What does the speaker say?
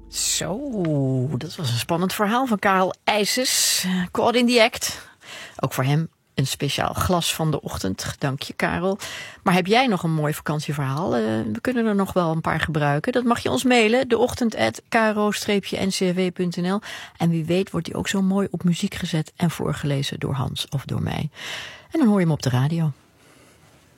Zo, dat was een spannend verhaal van Karel IJsses. Caught in the act. Ook voor hem een speciaal glas van de ochtend. Dank je, Karel. Maar heb jij nog een mooi vakantieverhaal? We kunnen er nog wel een paar gebruiken. Dat mag je ons mailen. deochtend@kro-ncrw.nl. En wie weet wordt die ook zo mooi op muziek gezet en voorgelezen door Hans of door mij. En dan hoor je hem op de radio.